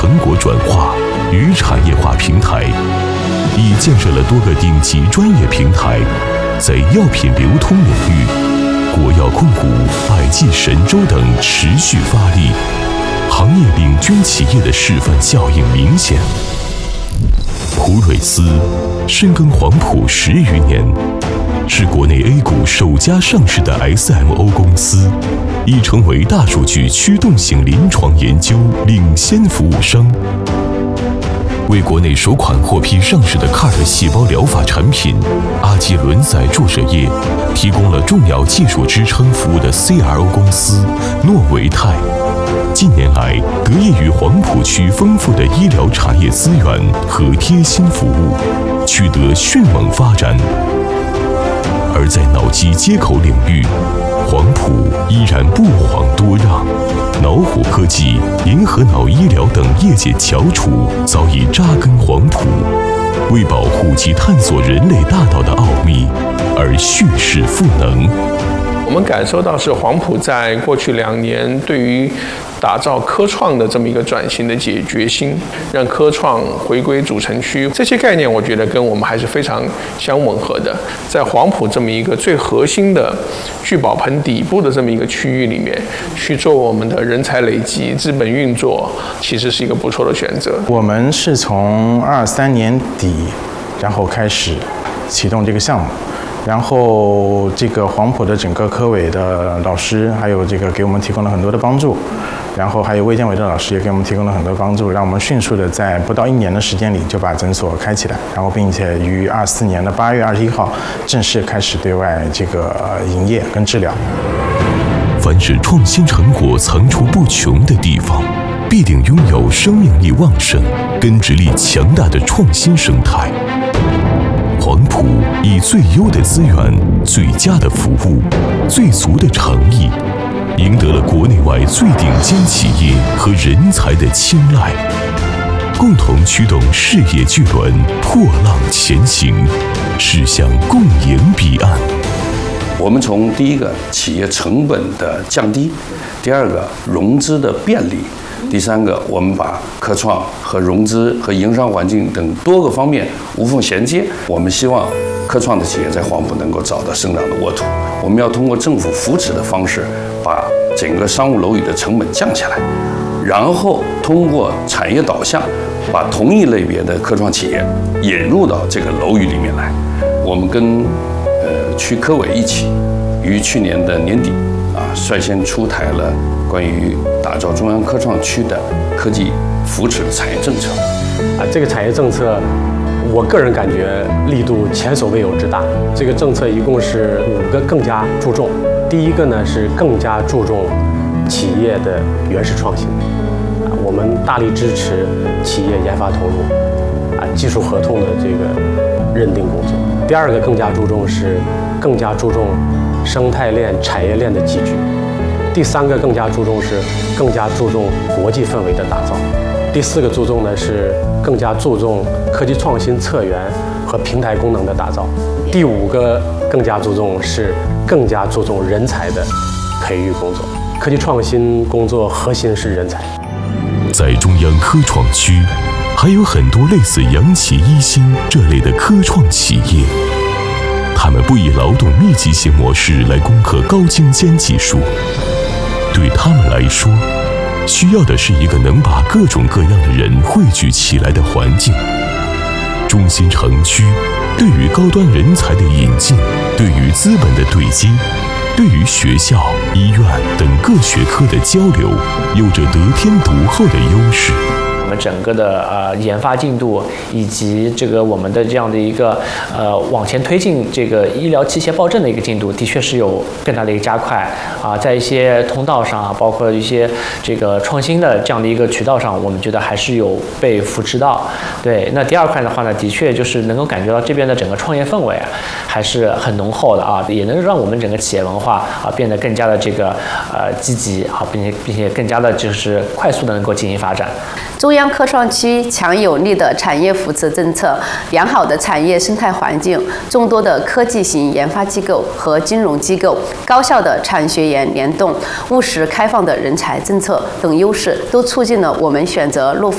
果转化与产业化平台，已建设了多个顶级专业平台，在药品流通领域，国药控股、百济神州等持续发力，行业领军企业的示范效应明显。普锐斯深耕黄埔10余年，是国内 A 股首家上市的 SMO 公司，已成为大数据驱动型临床研究领先服务商，为国内首款获批上市的 CAR 细胞疗法产品阿基轮载注射液提供了重要技术支撑服务的 CRO 公司诺维泰，近年来得益于黄埔区丰富的医疗产业资源和贴心服务，取得迅猛发展。而在脑机接口领域，黄埔依然不遑多让，脑虎科技、银河脑医疗等业界翘楚早已扎根黄埔，为保护及探索人类大脑的奥秘而蓄势赋能。 我们感受到是黄埔在过去2年对于打造科创的这么一个转型的决心，让科创回归主城区，这些概念我觉得跟我们还是非常相吻合的。在黄埔这么一个最核心的聚宝盆底部的这么一个区域里面，去做我们的人才累积、资本运作，其实是一个不错的选择。 我们是从23年底，然后开始启动这个项目。然后这个黄埔的整个科委的老师，还有这个给我们提供了很多的帮助，然后还有卫健委的老师也给我们提供了很多帮助，让我们迅速的在不到1年的时间里就把诊所开起来，然后并且于24年的8月21号正式开始对外这个营业跟治疗。 凡是创新成果层出不穷的地方，必定拥有生命力旺盛、根植力强大的创新生态。黄埔以最优的资源、最佳的服务、最足的诚意，赢得了国内外最顶尖企业和人才的青睐，共同驱动事业巨轮破浪前行，驶向共赢彼岸。 我们从第一个企业成本的降低，第二个融资的便利，第三个，我们把科创和融资和营商环境等多个方面无缝衔接。我们希望科创的企业在黄埔能够找到生长的沃土。我们要通过政府扶持的方式，把整个商务楼宇的成本降下来，然后通过产业导向，把同一类别的科创企业引入到这个楼宇里面来。我们跟区科委一起，于去年的年底率先出台了关于打造中央科创区的科技扶持的产业政策。 这个产业政策，我个人感觉力度前所未有之大。这个政策一共是5个更加注重。第一个呢是更加注重企业的原始创新，我们大力支持企业研发投入，技术合同的这个认定工作。第二个更加注重生态链、产业链的集聚。第三个更加注重国际氛围的打造。第4个注重呢是更加注重科技创新策源和平台功能的打造。第5个更加注重人才的培育工作。科技创新工作核心是人才。 在中央科创区，还有很多类似扬起一心这类的科创企业，他们不以劳动密集型模式来攻克高精尖技术，对他们来说，需要的是一个能把各种各样的人汇聚起来的环境。中心城区对于高端人才的引进，对于资本的对接，对于学校、医院等各学科的交流，有着得天独厚的优势。 我们整个的研发进度以及这个我们的这样的一个往前推进这个医疗器械报证的一个进度，的确是有更大的一个加快在一些通道上包括一些这个创新的这样的一个渠道上，我们觉得还是有被扶持到。对，那第二块的话呢，的确就是能够感觉到这边的整个创业氛围还是很浓厚的也能让我们整个企业文化变得更加的这个积极并且更加的就是快速的能够进行发展。 中央科创区强有力的产业扶持政策、良好的产业生态环境、众多的科技型研发机构和金融机构、高效的产学研联动、务实开放的人才政策等优势，都促进了我们选择落户